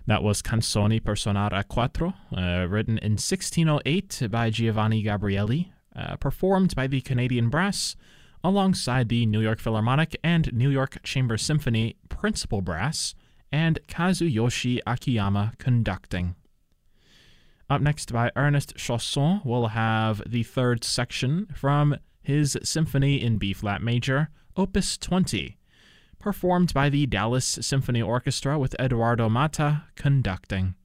That was Canzoni per suonare a quattro, written in 1608 by Giovanni Gabrieli, performed by the Canadian Brass, alongside the New York Philharmonic and New York Chamber Symphony Principal Brass, and Kazuyoshi Akiyama conducting. Up next by Ernest Chausson, we'll have the third section from his Symphony in B-flat major, Opus 20, performed by the Dallas Symphony Orchestra with Eduardo Mata conducting.